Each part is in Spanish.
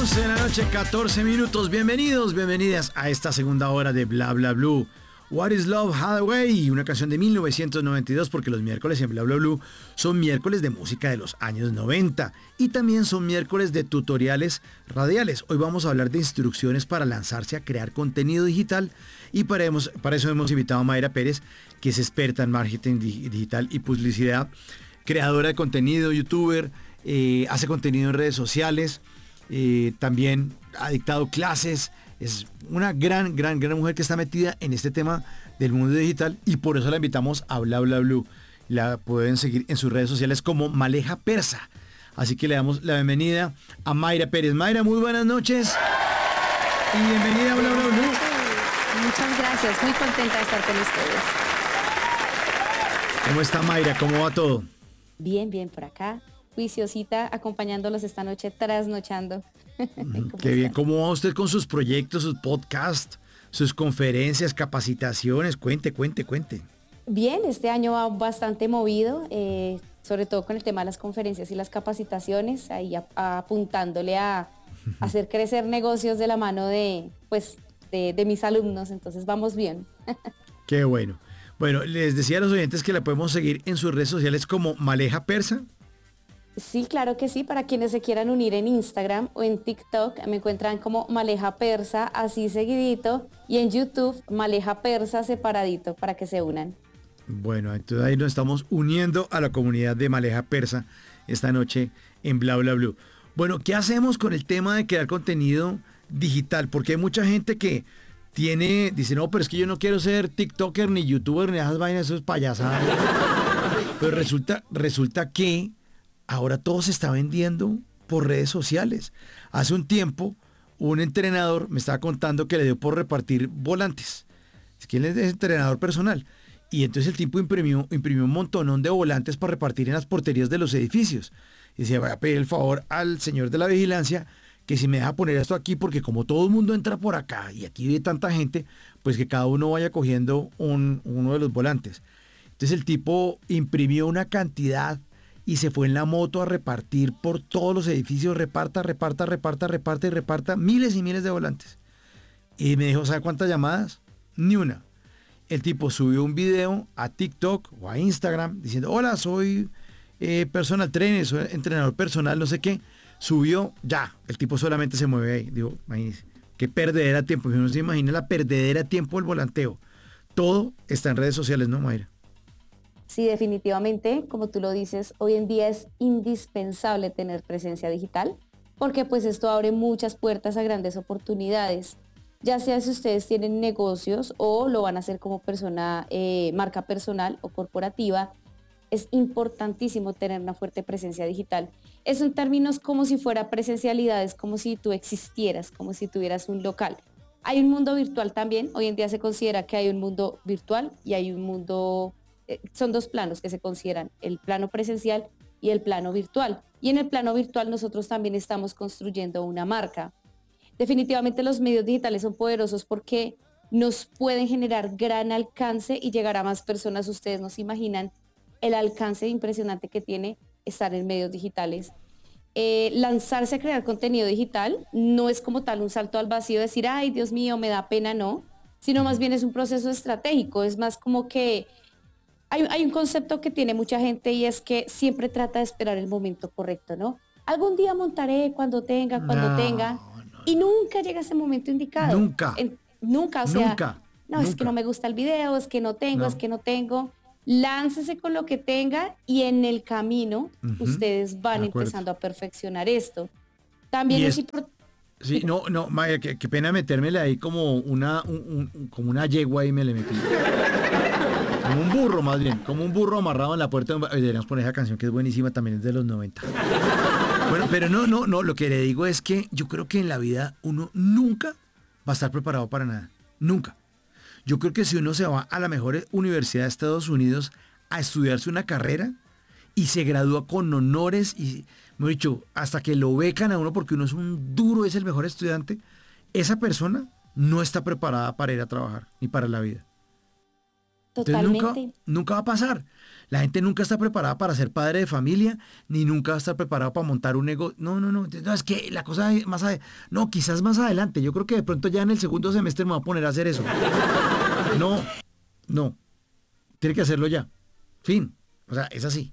11 de la noche, 14 minutos. Bienvenidos, bienvenidas a esta segunda hora de Bla Bla Blue. What is Love Hathaway, una canción de 1992, porque los miércoles en Bla Bla Blue son miércoles de música de los años 90 y también son miércoles de tutoriales radiales. Hoy vamos a hablar de instrucciones para lanzarse a crear contenido digital y para eso hemos invitado a Mayra Pérez, que es experta en marketing digital y publicidad, creadora de contenido, youtuber, hace contenido en redes sociales, también ha dictado clases. Es una gran mujer que está metida en este tema del mundo digital y por eso la invitamos a Bla Bla Blue. La pueden seguir en sus redes sociales como Maleja Persa. Así que le damos la bienvenida a Mayra Pérez. Mayra, muy buenas noches y bienvenida a Bla Bla Blue. Muchas gracias, muy contenta de estar con ustedes. ¿Cómo está Mayra? ¿Cómo va todo? Bien, por acá, juiciosita, acompañándolos esta noche, trasnochando. Qué bien. ¿Cómo va usted con sus proyectos, sus podcasts, sus conferencias, capacitaciones? Cuente. Bien, este año va bastante movido, sobre todo con el tema de las conferencias y las capacitaciones, ahí apuntándole a hacer crecer negocios de la mano de mis alumnos, entonces vamos bien. Qué bueno. Bueno, les decía a los oyentes que la podemos seguir en sus redes sociales como Maleja Persa. Sí, claro que sí, para quienes se quieran unir en Instagram o en TikTok, me encuentran como Maleja Persa, así seguidito, y en YouTube, Maleja Persa separadito, para que se unan. Bueno, entonces ahí nos estamos uniendo a la comunidad de Maleja Persa esta noche en Bla Bla Blue. Bueno, ¿qué hacemos con el tema de crear contenido digital? Porque hay mucha gente que dice, no, pero es que yo no quiero ser TikToker, ni YouTuber, ni esas vainas, eso es payasada. Pero resulta que ahora todo se está vendiendo por redes sociales. Hace un tiempo, un entrenador me estaba contando que le dio por repartir volantes. Es que él es entrenador personal. Y entonces el tipo imprimió un montonón de volantes para repartir en las porterías de los edificios. Y decía, voy a pedir el favor al señor de la vigilancia que si me deja poner esto aquí, porque como todo el mundo entra por acá y aquí vive tanta gente, pues que cada uno vaya cogiendo uno de los volantes. Entonces el tipo imprimió una cantidad y se fue en la moto a repartir por todos los edificios, reparta miles y miles de volantes. Y me dijo, ¿sabe cuántas llamadas? Ni una. El tipo subió un video a TikTok o a Instagram diciendo, hola, soy personal trainer, soy entrenador personal, no sé qué. Subió, ya, el tipo solamente se mueve ahí. Digo, imagínese, qué perdedera de tiempo. Uno se imagina la perdedera de tiempo del volanteo. Todo está en redes sociales, ¿no, Mayra? Sí, definitivamente, como tú lo dices, hoy en día es indispensable tener presencia digital porque pues esto abre muchas puertas a grandes oportunidades, ya sea si ustedes tienen negocios o lo van a hacer como persona, marca personal o corporativa. Es importantísimo tener una fuerte presencia digital. Eso en términos como si fuera presencialidad, es como si tú existieras, como si tuvieras un local. Hay un mundo virtual también, hoy en día se considera que hay un mundo virtual y hay un mundo, son dos planos que se consideran, el plano presencial y el plano virtual. Y en el plano virtual nosotros también estamos construyendo una marca. Definitivamente los medios digitales son poderosos porque nos pueden generar gran alcance y llegar a más personas. Ustedes no se imaginan el alcance impresionante que tiene estar en medios digitales. Lanzarse a crear contenido digital no es como tal un salto al vacío, decir, ay, Dios mío, me da pena, no, sino más bien es un proceso estratégico, es más como que hay un concepto que tiene mucha gente y es que siempre trata de esperar el momento correcto, ¿no? Algún día montaré cuando tenga, y nunca llega ese momento indicado. Nunca, o sea, es que no me gusta el video, es que no tengo. Láncese con lo que tenga y en el camino ustedes van empezando a perfeccionar esto. También es importante. Sí, Maya, qué pena metérmele ahí como una yegua y me le metí. Como un burro más bien, como un burro amarrado en la puerta. Deberíamos poner esa canción que es buenísima, también es de los 90. Bueno, pero no, lo que le digo es que yo creo que en la vida uno nunca va a estar preparado para nada. Nunca. Yo creo que si uno se va a la mejor universidad de Estados Unidos a estudiarse una carrera y se gradúa con honores y, me he dicho, hasta que lo becan a uno porque uno es un duro, es el mejor estudiante, esa persona no está preparada para ir a trabajar ni para la vida. Entonces Totalmente. nunca va a pasar. La gente nunca está preparada para ser padre de familia, ni nunca va a estar preparado para montar un negocio. No, no, no. No, es que la cosa no, quizás más adelante. Yo creo que de pronto ya en el segundo semestre me voy a poner a hacer eso. No, no. Tiene que hacerlo ya. Fin. O sea, es así.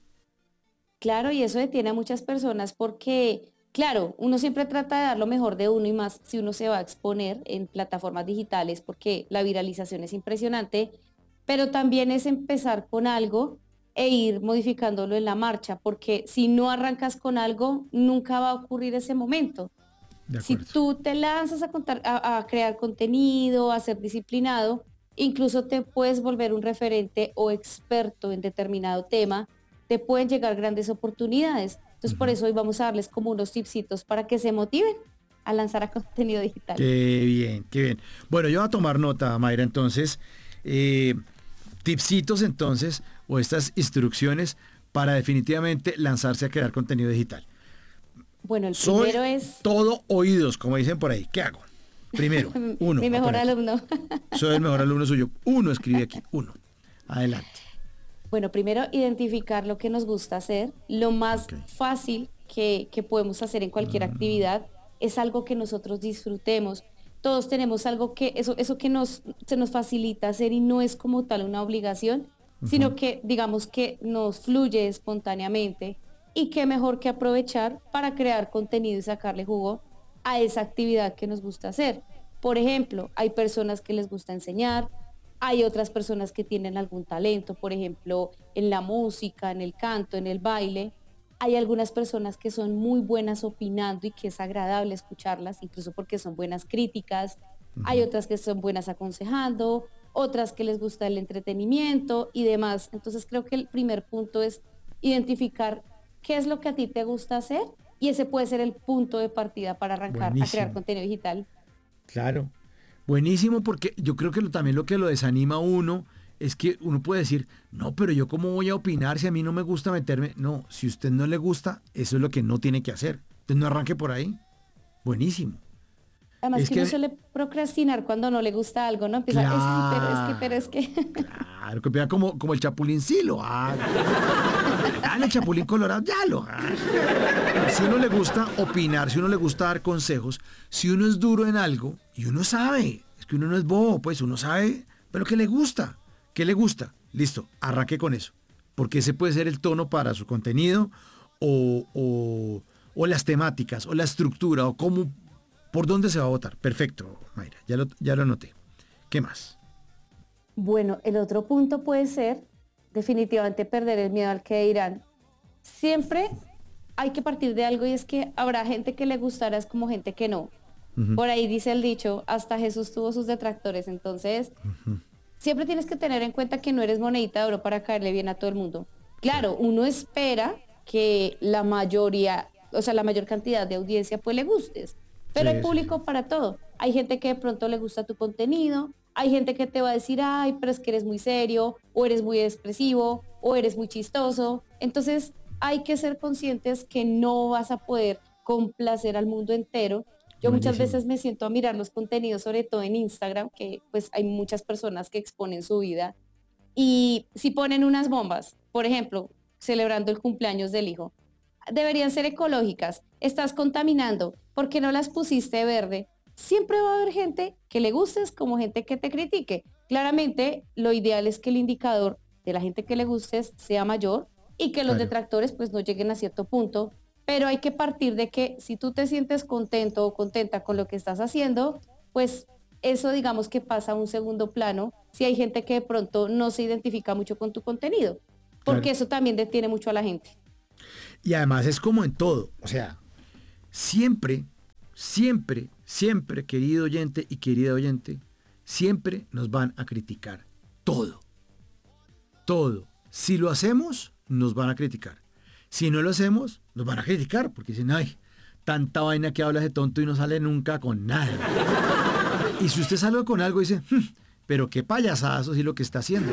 Claro, y eso detiene a muchas personas porque, claro, uno siempre trata de dar lo mejor de uno y más si uno se va a exponer en plataformas digitales porque la viralización es impresionante, pero también es empezar con algo e ir modificándolo en la marcha, porque si no arrancas con algo, nunca va a ocurrir ese momento. De Si acuerdo. tú te lanzas a crear contenido, a ser disciplinado, incluso te puedes volver un referente o experto en determinado tema, te pueden llegar grandes oportunidades. Entonces, por Ujú. eso hoy vamos a darles como unos tipsitos para que se motiven a lanzar a contenido digital. Qué bien, qué bien. Bueno, yo voy a tomar nota, Mayra, entonces. eh, Tipsitos, entonces, o estas instrucciones para definitivamente lanzarse a crear contenido digital. Bueno, el Soy primero es todo oídos, como dicen por ahí. ¿Qué hago? Primero, uno, mi mejor acuérdate. alumno. Soy el mejor alumno suyo. Uno, escribe aquí. Uno. Adelante. Bueno, primero identificar lo que nos gusta hacer. Lo más Ok. fácil que podemos hacer en cualquier actividad es algo que nosotros disfrutemos. Todos tenemos algo que, eso que se nos facilita hacer y no es como tal una obligación, Ujú. sino que digamos que nos fluye espontáneamente y qué mejor que aprovechar para crear contenido y sacarle jugo a esa actividad que nos gusta hacer. Por ejemplo, hay personas que les gusta enseñar, hay otras personas que tienen algún talento, por ejemplo, en la música, en el canto, en el baile. Hay algunas personas que son muy buenas opinando y que es agradable escucharlas, incluso porque son buenas críticas. Hay Ujú. otras que son buenas aconsejando, otras que les gusta el entretenimiento y demás. Entonces creo que el primer punto es identificar qué es lo que a ti te gusta hacer y ese puede ser el punto de partida para arrancar a crear Buenísimo. contenido digital. Claro. Buenísimo porque yo creo que también lo que lo desanima a uno es que uno puede decir, no, pero yo cómo voy a opinar si a mí no me gusta meterme. No, si a usted no le gusta, eso es lo que no tiene que hacer. Entonces no arranque por ahí. Buenísimo. Además Es que uno que, suele procrastinar cuando no le gusta algo, ¿no? Empieza, es, ay, pero es claro, que. claro, que pega como el chapulín, sí lo haga. Dale, el chapulín colorado, ya lo haga. Si uno le gusta opinar, si uno le gusta dar consejos, si uno es duro en algo y uno sabe, es que uno no es bobo, pues uno sabe, pero que le gusta, ¿qué le gusta? Listo, arranque con eso, porque ese puede ser el tono para su contenido o las temáticas o la estructura o cómo, por dónde se va a votar. Perfecto, Mayra, ya lo anoté. ¿Qué más? Bueno, el otro punto puede ser definitivamente perder el miedo al que dirán. Siempre hay que partir de algo y es que habrá gente que le gustará, es como gente que no. Ujú. Por ahí dice el dicho, hasta Jesús tuvo sus detractores. Entonces, siempre tienes que tener en cuenta que no eres monedita de oro para caerle bien a todo el mundo. Claro, Claro, uno espera que la mayoría, o sea, la mayor cantidad de audiencia pues le gustes, pero hay sí, sí, sí. público para todo. Hay gente que de pronto le gusta tu contenido, hay gente que te va a decir, ay, pero es que eres muy serio, o eres muy expresivo, o eres muy chistoso. Entonces, hay que ser conscientes que no vas a poder complacer al mundo entero. Yo muchas Buenísimo. veces me siento a mirar los contenidos, sobre todo en Instagram, que pues hay muchas personas que exponen su vida y si ponen unas bombas, por ejemplo, celebrando el cumpleaños del hijo, deberían ser ecológicas, estás contaminando, ¿por qué no las pusiste verde? Siempre va a haber gente que le gustes como gente que te critique. Claramente, lo ideal es que el indicador de la gente que le gustes sea mayor y que los Claro. detractores pues no lleguen a cierto punto, pero hay que partir de que si tú te sientes contento o contenta con lo que estás haciendo, pues eso digamos que pasa a un segundo plano si hay gente que de pronto no se identifica mucho con tu contenido, Claro. porque eso también detiene mucho a la gente. Y además es como en todo. O sea, siempre, siempre, querido oyente y querida oyente, siempre nos van a criticar. Todo, todo. Si lo hacemos, nos van a criticar. Si no lo hacemos, nos van a criticar porque dicen, ay, tanta vaina que hablas de tonto y no sale nunca con nada. Y si usted sale con algo, dice, pero qué payasazo si lo que está haciendo.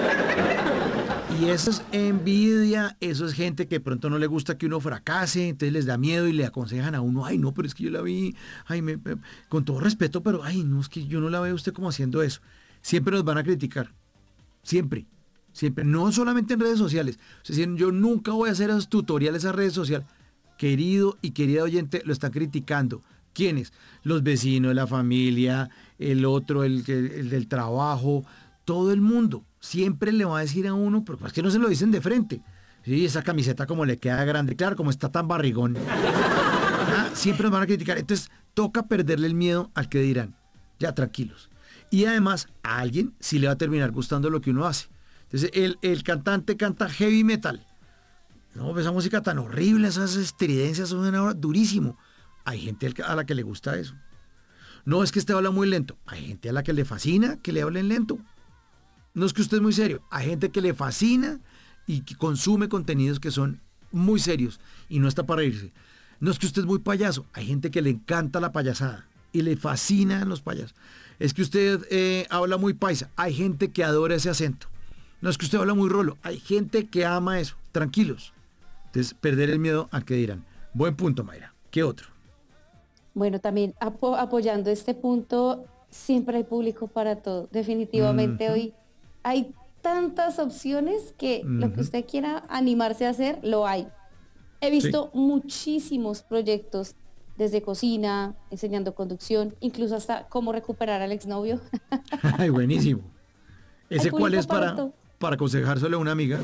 Y eso es envidia, eso es gente que de pronto no le gusta que uno fracase, entonces les da miedo y le aconsejan a uno, ay no, pero es que yo la vi, ay, con todo respeto, pero ay no, es que yo no la veo a usted como haciendo eso. Siempre nos van a criticar. Siempre, siempre. No solamente en redes sociales. O sea, yo nunca voy a hacer esos tutoriales a redes sociales. Querido y querida oyente, lo están criticando. ¿Quiénes? Los vecinos, la familia, el otro, el del trabajo, todo el mundo. Siempre le va a decir a uno, pero es que no se lo dicen de frente. Sí, esa camiseta como le queda grande, claro, como está tan barrigón. Siempre nos van a criticar. Entonces, toca perderle el miedo al que dirán. Ya, tranquilos. Y además, a alguien sí le va a terminar gustando lo que uno hace. Entonces, el cantante canta heavy metal. No, pues esa música tan horrible, esas estridencias son durísimo. Hay gente a la que le gusta eso. No, es que usted habla muy lento. Hay gente a la que le fascina que le hablen lento. No es que usted es muy serio. Hay gente que le fascina y que consume contenidos que son muy serios y no está para reírse. No es que usted es muy payaso. Hay gente que le encanta la payasada y le fascinan los payasos. Es que usted habla muy paisa. Hay gente que adora ese acento. No es que usted habla muy rolo. Hay gente que ama eso. Tranquilos. Entonces, perder el miedo a que dirán. Buen punto, Mayra. ¿Qué otro? Bueno, también apoyando este punto, siempre hay público para todo. Definitivamente hoy hay tantas opciones que lo que usted quiera animarse a hacer, lo hay. He visto muchísimos proyectos desde cocina, enseñando conducción, incluso hasta cómo recuperar al exnovio. Ay, buenísimo. ¿Ese cuál es todo. para aconsejárselo a una amiga?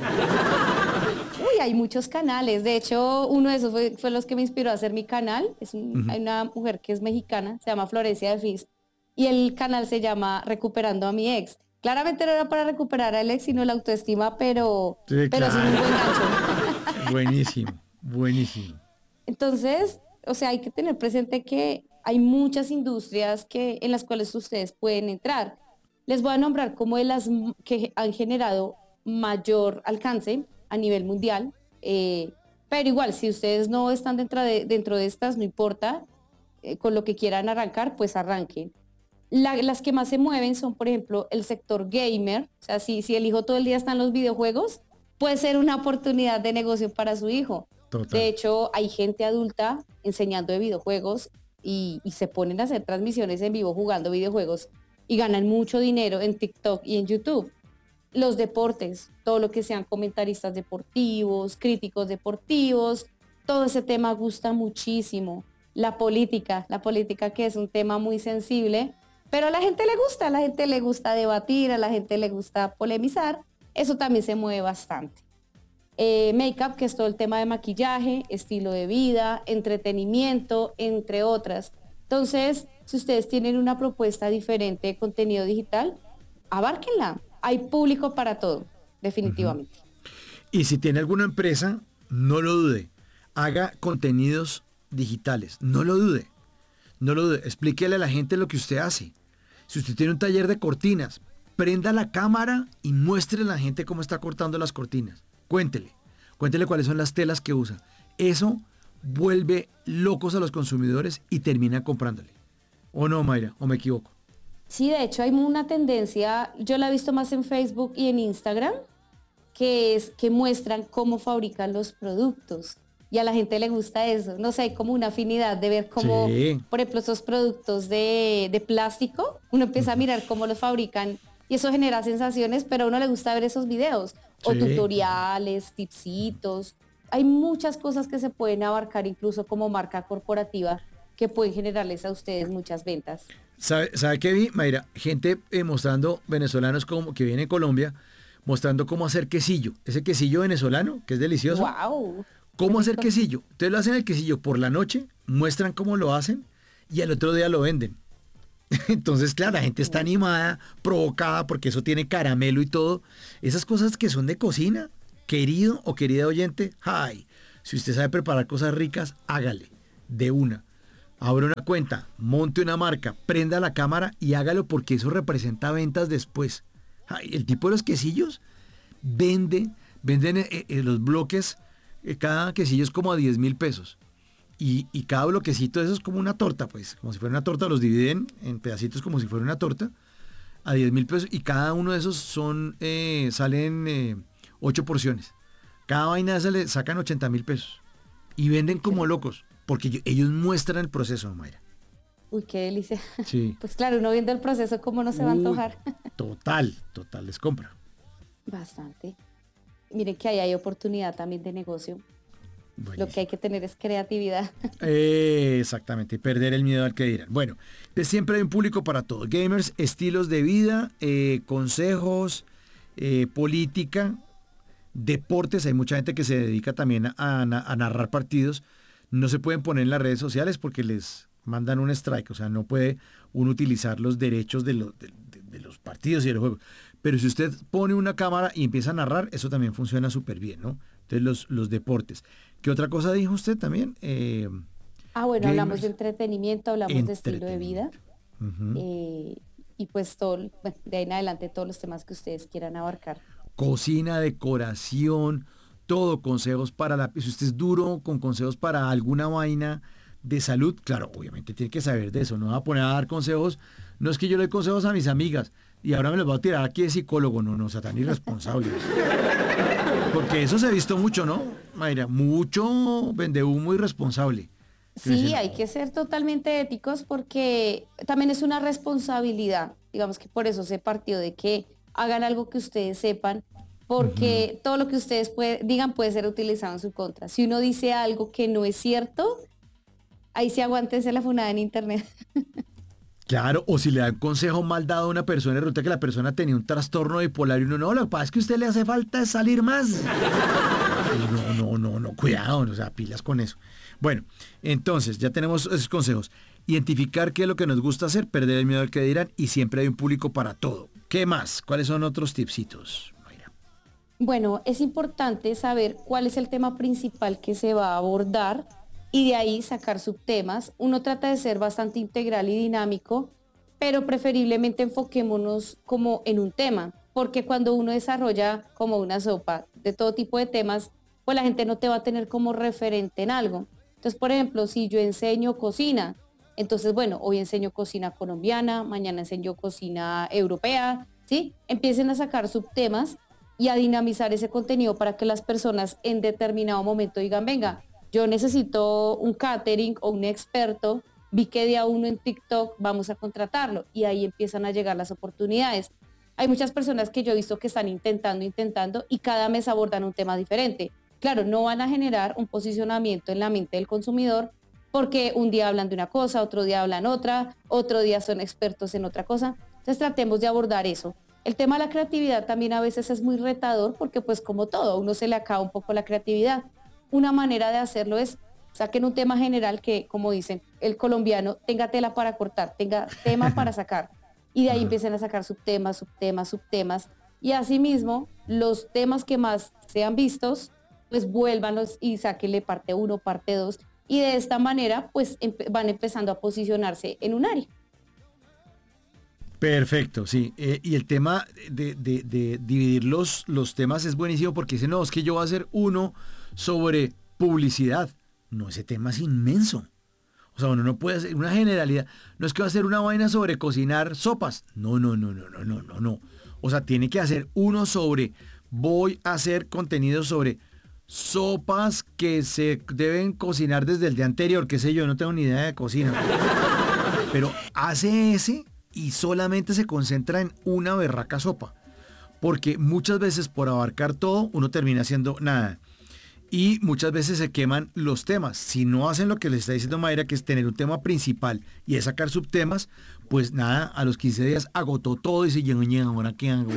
Uy, hay muchos canales. De hecho, uno de esos fue los que me inspiró a hacer mi canal. Hay una mujer que es mexicana, se llama Florencia de Fis, y el canal se llama Recuperando a mi ex. Claramente no era para recuperar al ex, sino la autoestima, pero Sí, pero sin un claro. buen gancho. Buenísimo, buenísimo. Entonces, o sea, hay que tener presente que hay muchas industrias en las cuales ustedes pueden entrar. Les voy a nombrar como de las que han generado mayor alcance a nivel mundial, pero igual, si ustedes no están dentro de estas, no importa, con lo que quieran arrancar, pues arranquen. Las que más se mueven son, por ejemplo, el sector gamer. O sea, si el hijo todo el día está en los videojuegos, puede ser una oportunidad de negocio para su hijo. Total. De hecho, hay gente adulta enseñando de videojuegos y se ponen a hacer transmisiones en vivo jugando videojuegos y ganan mucho dinero en TikTok y en YouTube. Los deportes, todo lo que sean comentaristas deportivos, críticos deportivos, todo ese tema gusta muchísimo. La política que es un tema muy sensible, pero a la gente le gusta debatir, a la gente le gusta polemizar, eso también se mueve bastante. Make-up, que es todo el tema de maquillaje, estilo de vida, entretenimiento, entre otras. Entonces, si ustedes tienen una propuesta diferente de contenido digital, abárquenla. Hay público para todo, definitivamente. Y si tiene alguna empresa, no lo dude. Haga contenidos digitales. No lo dude. No lo dude. Explíquele a la gente lo que usted hace. Si usted tiene un taller de cortinas, prenda la cámara y muestre a la gente cómo está cortando las cortinas. Cuéntele. Cuéntele cuáles son las telas que usa. Eso vuelve locos a los consumidores y termina comprándole. ¿O no, Mayra? ¿O me equivoco? Sí, de hecho hay una tendencia, yo la he visto más en Facebook y en Instagram, que es que muestran cómo fabrican los productos. Y a la gente le gusta eso. No sé, hay como una afinidad de ver cómo, Sí. por ejemplo, esos productos de plástico, uno empieza a mirar cómo los fabrican y eso genera sensaciones, pero a uno le gusta ver esos videos o Sí. tutoriales, tipsitos. Hay muchas cosas que se pueden abarcar incluso como marca corporativa que pueden generarles a ustedes muchas ventas. ¿Sabe qué vi, Mayra? Gente mostrando venezolanos como que viene en Colombia, mostrando cómo hacer quesillo. Ese quesillo venezolano, que es delicioso. ¡Wow! ¿Cómo hacer quesillo? Ustedes lo hacen el quesillo por la noche, muestran cómo lo hacen y al otro día lo venden. Entonces, claro, la gente está animada, provocada, porque eso tiene caramelo y todo. Esas cosas que son de cocina, querido o querida oyente, ¡ay! Si usted sabe preparar cosas ricas, hágale, de una. Abra una cuenta, monte una marca, prenda la cámara y hágalo porque eso representa ventas después. Ay, el tipo de los quesillos venden los bloques, cada quesillo es como a 10.000 pesos. Y cada bloquecito de eso es como una torta, pues, como si fuera una torta, los dividen en pedacitos como si fuera una torta, a 10.000 pesos, y cada uno de esos salen 8 porciones. Cada vaina de esa le sacan 80.000 pesos. Y venden como locos, porque ellos muestran el proceso, Mayra. Uy, qué delicia. Sí. Pues claro, uno viendo el proceso, ¿cómo no se va a Uy, antojar? total, les compra. Bastante. Miren que ahí hay oportunidad también de negocio. Lo que hay que tener es creatividad. Exactamente, perder el miedo al que dirán. Bueno, siempre hay un público para todo. Gamers, estilos de vida, consejos, política, deportes. Hay mucha gente que se dedica también a narrar partidos. No se pueden poner en las redes sociales porque les mandan un strike. O sea, no puede uno utilizar los derechos de los partidos y de los juegos. Pero si usted pone una cámara y empieza a narrar, eso también funciona súper bien, ¿no? Entonces los deportes. ¿Qué otra cosa dijo usted también? Bueno, hablamos Gamers, de entretenimiento, hablamos de estilo de vida. entretenimiento. Ujú. Y pues todo, bueno, de ahí en adelante todos los temas que ustedes quieran abarcar. Cocina, decoración, todo, consejos para si usted es duro con consejos para alguna vaina de salud, claro, obviamente tiene que saber de eso, no va a poner a dar consejos, no es que yo le doy consejos a mis amigas y ahora me los voy a tirar aquí de psicólogo, no, no, o sea, tan irresponsables. Porque eso se ha visto mucho, ¿no, Mayra? Mucho vende humo irresponsable. Que uno dice, Sí, hay no. que ser totalmente éticos porque también es una responsabilidad. Digamos que por eso se partió de que hagan algo que ustedes sepan, Ujú. porque todo lo que ustedes digan puede ser utilizado en su contra. Si uno dice algo que no es cierto, ahí sí aguántense la funada en internet. Claro, o si le dan consejo mal dado a una persona y resulta que la persona tenía un trastorno bipolar y uno, no, lo que pasa es que a usted le hace falta es salir más. Y no, no, no, no, cuidado, o sea, pilas con eso. Bueno, entonces ya tenemos esos consejos. Identificar qué es lo que nos gusta hacer, perder el miedo al que dirán y siempre hay un público para todo. ¿Qué más? ¿Cuáles son otros tipsitos, Mayra? Bueno, es importante saber cuál es el tema principal que se va a abordar y de ahí sacar subtemas. Uno trata de ser bastante integral y dinámico, pero preferiblemente enfoquémonos como en un tema, porque cuando uno desarrolla como una sopa de todo tipo de temas, pues la gente no te va a tener como referente en algo. Entonces, por ejemplo, si yo enseño cocina, entonces, bueno, hoy enseño cocina colombiana, mañana enseño cocina europea, ¿sí? Empiecen a sacar subtemas y a dinamizar ese contenido para que las personas en determinado momento digan, venga, yo necesito un catering o un experto, vi que de a uno en TikTok, vamos a contratarlo y ahí empiezan a llegar las oportunidades. Hay muchas personas que yo he visto que están intentando y cada mes abordan un tema diferente. Claro, no van a generar un posicionamiento en la mente del consumidor porque un día hablan de una cosa, otro día hablan otra, otro día son expertos en otra cosa. Entonces tratemos de abordar eso. El tema de la creatividad también a veces es muy retador porque pues como todo, a uno se le acaba un poco la creatividad. Una manera de hacerlo es saquen un tema general que, como dicen, el colombiano tenga tela para cortar, tenga tema para sacar. Y de ahí Ajá. empiecen a sacar subtemas, subtemas, subtemas. Y asimismo, los temas que más sean vistos, pues vuélvanlos y sáquenle parte uno, parte 2. Y de esta manera, pues van empezando a posicionarse en un área. Perfecto, sí. Y el tema de dividir los temas es buenísimo porque dice, no, es que yo voy a hacer uno sobre publicidad. No, ese tema es inmenso. O sea, uno no puede hacer una generalidad. No es que va a hacer una vaina sobre cocinar sopas. No, no, no, no, no, no, no, no. O sea, tiene que hacer uno sobre, voy a hacer contenido sobre sopas que se deben cocinar desde el día anterior, qué sé yo, no tengo ni idea de cocina. Pero hace ese y solamente se concentra en una berraca sopa. Porque muchas veces por abarcar todo uno termina haciendo nada. Y muchas veces se queman los temas. Si no hacen lo que les está diciendo Mayra, que es tener un tema principal y es sacar subtemas, pues nada, a los 15 días agotó todo y se llenó, ahora qué hago.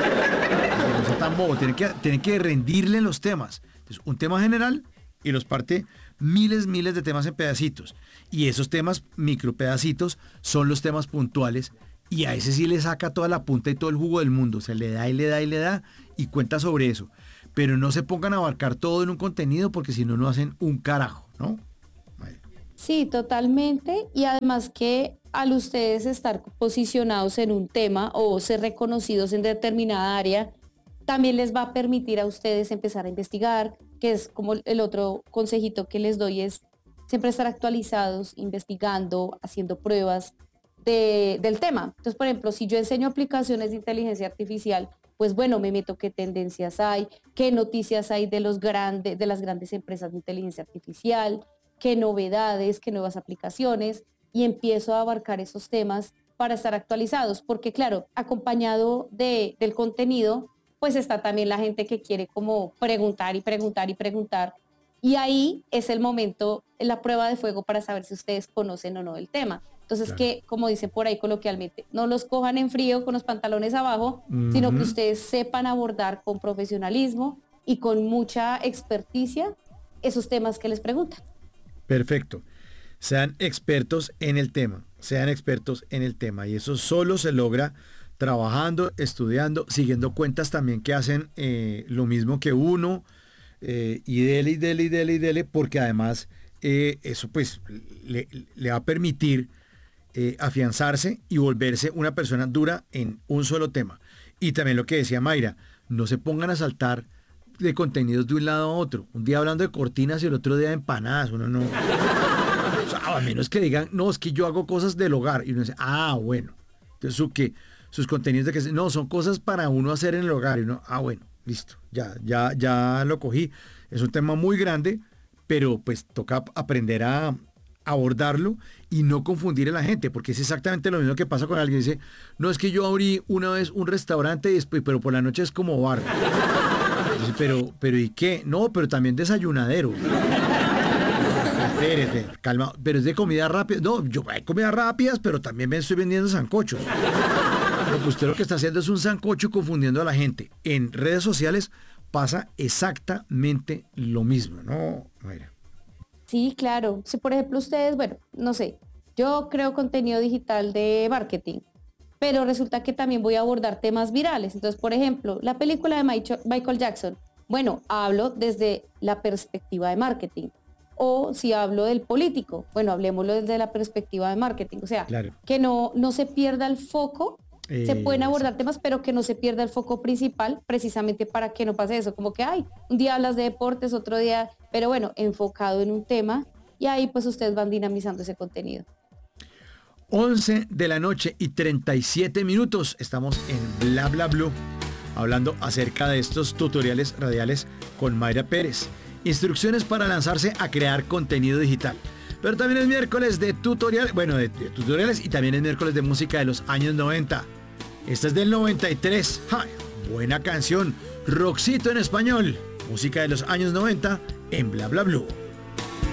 No sea tan bobo, tiene que rendirle los temas. Entonces, un tema general y los parte miles de temas en pedacitos. Y esos temas, micro pedacitos, son los temas puntuales. Y a ese sí le saca toda la punta y todo el jugo del mundo. Se le da y le da y le da y cuenta sobre eso. Pero no se pongan a abarcar todo en un contenido porque si no, no hacen un carajo, ¿no? Sí, totalmente. Y además que al ustedes estar posicionados en un tema o ser reconocidos en determinada área, también les va a permitir a ustedes empezar a investigar, que es como el otro consejito que les doy es siempre estar actualizados, investigando, haciendo pruebas del tema. Entonces, por ejemplo, si yo enseño aplicaciones de inteligencia artificial, pues bueno, me meto qué tendencias hay, qué noticias hay de las grandes empresas de inteligencia artificial, qué novedades, qué nuevas aplicaciones, y empiezo a abarcar esos temas para estar actualizados, porque claro, acompañado del contenido, pues está también la gente que quiere como preguntar y preguntar y preguntar. Y ahí es el momento, la prueba de fuego para saber si ustedes conocen o no el tema. Entonces, Claro. que, como dice por ahí coloquialmente, no los cojan en frío con los pantalones abajo, sino que ustedes sepan abordar con profesionalismo y con mucha experticia esos temas que les preguntan. Perfecto. Sean expertos en el tema, sean expertos en el tema. Y eso solo se logra trabajando, estudiando, siguiendo cuentas también que hacen lo mismo que uno, y dele, y dele, y dele, y dele, porque además eso pues le va a permitir afianzarse y volverse una persona dura en un solo tema. Y también lo que decía Mayra, no se pongan a saltar de contenidos de un lado a otro. Un día hablando de cortinas y el otro día de empanadas. Uno no. O sea, a menos que digan, no, es que yo hago cosas del hogar. Y uno dice, ah, bueno. Entonces, sus contenidos de que no, son cosas para uno hacer en el hogar. Y uno, ah, bueno, listo. Ya lo cogí. Es un tema muy grande, pero pues toca aprender a abordarlo y no confundir a la gente, porque es exactamente lo mismo que pasa con alguien que dice, no, es que yo abrí una vez un restaurante y después, pero por la noche es como bar. Dice, pero ¿y qué? No, pero también desayunadero. Espérate, calma, pero es de comida rápida. No, yo hay comidas rápidas, pero también me estoy vendiendo sancochos. Pero pues usted lo que está haciendo es un sancocho confundiendo a la gente. En redes sociales pasa exactamente lo mismo, ¿no, Mayra? Sí, claro. Si por ejemplo ustedes, bueno, no sé, yo creo contenido digital de marketing, pero resulta que también voy a abordar temas virales. Entonces, por ejemplo, la película de Michael Jackson, bueno, hablo desde la perspectiva de marketing. O si hablo del político, bueno, hablemoslo desde la perspectiva de marketing. O sea, Claro. que no se pierda el foco. Se pueden abordar Exacto. temas, pero que no se pierda el foco principal, precisamente para que no pase eso. Como que, ay, un día hablas de deportes, otro día, pero bueno, enfocado en un tema, y ahí pues ustedes van dinamizando ese contenido. 11 de la noche y 37 minutos. Estamos en Bla Bla Blue, hablando acerca de estos tutoriales radiales con Mayra Pérez. Instrucciones para lanzarse a crear contenido digital. Pero también es miércoles de tutorial, bueno, de tutoriales, y también es miércoles de música de los años 90. Esta es del 93. ¡Ay! Buena canción. Rockcito en español. Música de los años 90 en Bla Bla Blue.